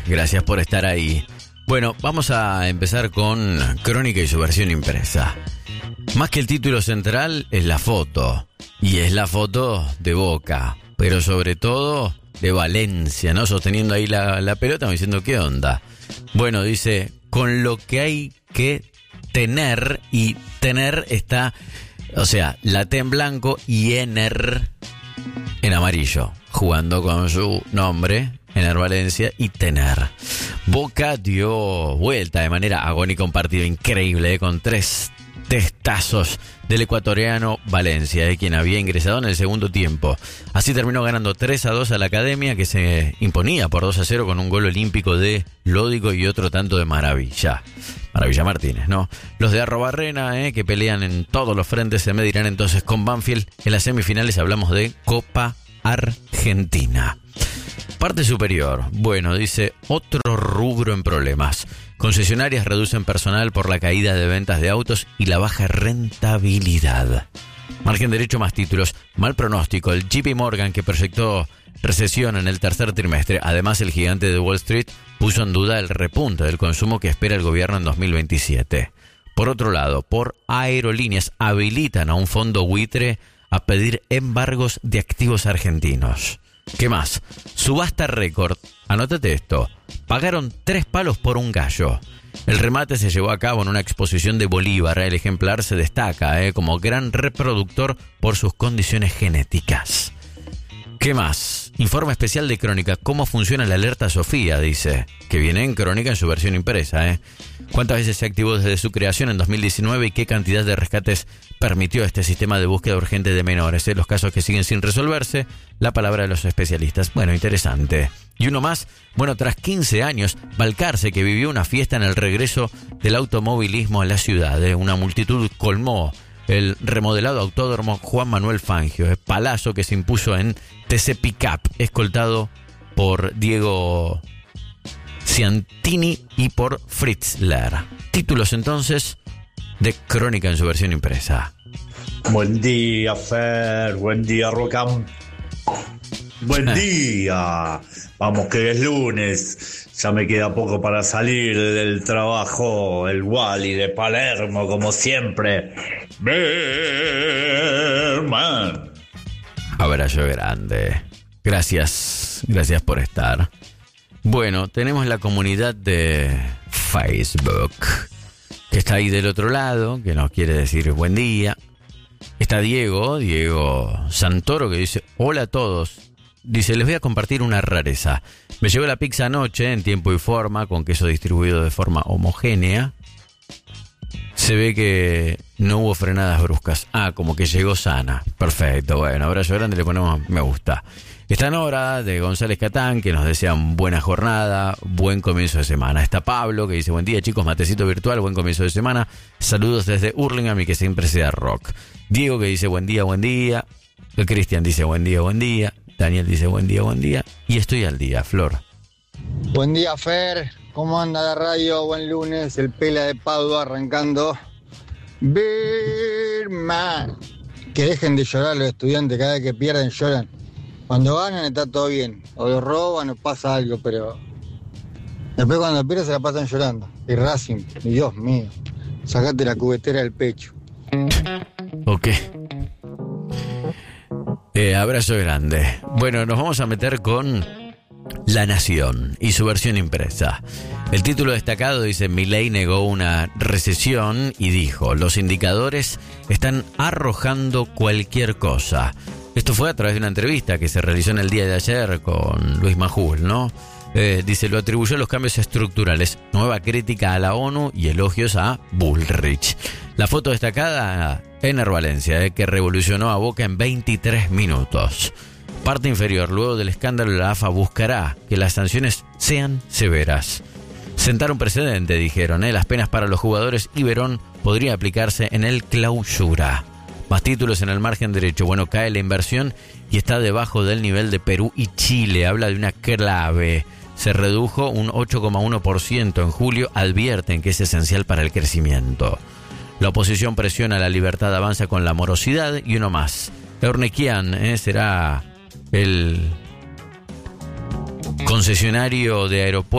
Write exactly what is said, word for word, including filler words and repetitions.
gracias por estar ahí. Bueno, vamos a empezar con Crónica y su versión impresa. Más que el título central es la foto, y es la foto de Boca, pero sobre todo de Valencia, ¿no? Sosteniendo ahí la, la pelota, diciendo, ¿qué onda? Bueno, dice, con lo que hay que tener, y tener está, o sea, la T en blanco y Ener en amarillo, jugando con su nombre, Ener Valencia y tener. Boca dio vuelta de manera agónica un partido increíble, ¿eh? Con tres testazos del ecuatoriano Valencia, eh, quien había ingresado en el segundo tiempo. Así terminó ganando tres a dos a la Academia, que se imponía por dos a cero con un gol olímpico de Lódigo y otro tanto de Maravilla. Maravilla Martínez, ¿no? Los de Arrobarrena, eh, que pelean en todos los frentes, se medirán entonces con Banfield. En las semifinales hablamos de Copa Argentina. Parte superior. Bueno, dice, otro rubro en problemas. Concesionarias reducen personal por la caída de ventas de autos y la baja rentabilidad. Margen derecho, más títulos. Mal pronóstico. El J P Morgan, que proyectó recesión en el tercer trimestre. Además, el gigante de Wall Street puso en duda el repunte del consumo que espera el gobierno en dos mil veintisiete. Por otro lado, por aerolíneas habilitan a un fondo buitre a pedir embargos de activos argentinos. ¿Qué más? Subasta récord. Anótate esto. Pagaron tres palos por un gallo. El remate se llevó a cabo en una exposición de Bolívar. El ejemplar se destaca eh, como gran reproductor por sus condiciones genéticas. ¿Qué más? Informe especial de Crónica. ¿Cómo funciona la alerta Sofía? Dice. Que viene en Crónica en su versión impresa. ¿eh? ¿Cuántas veces se activó desde su creación en dos mil diecinueve y qué cantidad de rescates permitió este sistema de búsqueda urgente de menores? ¿eh? Los casos que siguen sin resolverse. La palabra de los especialistas. Bueno, interesante. Y uno más. Bueno, tras quince años, Balcarce, que vivió una fiesta en el regreso del automovilismo a la ciudad. ¿eh? Una multitud colmó el remodelado autódromo Juan Manuel Fangio. ¿eh? Palazzo, que se impuso en T C Pickup, escoltado por Diego Ciantini y por Fritzler. Títulos entonces de Crónica en su versión impresa. Buen día, Fer. Buen día, Rocam. Buen día. Vamos que es lunes. Ya me queda poco para salir del trabajo. El Wally de Palermo, como siempre. Berman. Abrazo grande. Gracias. Gracias por estar. Bueno, tenemos la comunidad de Facebook, que está ahí del otro lado, que nos quiere decir buen día. Está Diego, Diego Santoro, que dice, hola a todos. Dice, les voy a compartir una rareza. Me llegó la pizza anoche en tiempo y forma, con queso distribuido de forma homogénea. Se ve que no hubo frenadas bruscas. Ah, como que llegó sana. Perfecto, bueno, abrazo grande, le ponemos me gusta. Está Nora de González Catán, que nos desea buena jornada, buen comienzo de semana. Está Pablo, que dice, buen día chicos, matecito virtual, buen comienzo de semana. Saludos desde Hurlingham y que siempre sea rock. Diego, que dice, buen día, buen día. El Cristian dice, buen día, buen día. Daniel dice, buen día, buen día. Y estoy al día, Flor. Buen día, Fer. ¿Cómo anda la radio? Buen lunes. El Pela de Padua arrancando. Birman. Que dejen de llorar los estudiantes. Cada vez que pierden, lloran. Cuando ganan está todo bien. O lo roban o pasa algo, pero... Después cuando pierden se la pasan llorando. Y Racing, Dios mío. Sacate la cubetera del pecho. Ok. Eh, abrazo grande. Bueno, nos vamos a meter con La Nación y su versión impresa. El título destacado dice, Milei negó una recesión y dijo, los indicadores están arrojando cualquier cosa. Esto fue a través de una entrevista que se realizó en el día de ayer con Luis Majul, ¿no? Eh, dice, lo atribuyó a los cambios estructurales, nueva crítica a la ONU y elogios a Bullrich. La foto destacada, Ener Valencia, eh, que revolucionó a Boca en veintitrés minutos. Parte inferior, luego del escándalo, la A F A buscará que las sanciones sean severas. Sentar un precedente, dijeron, eh, las penas para los jugadores y Verón podría aplicarse en el clausura. Más títulos en el margen derecho. Bueno, cae la inversión y está debajo del nivel de Perú y Chile. Habla de una clave. Se redujo un ocho coma uno por ciento en julio. Advierten que es esencial para el crecimiento. La oposición presiona la libertad, avanza con la morosidad. Y uno más. Eurnequian eh, será el concesionario de aeropuertos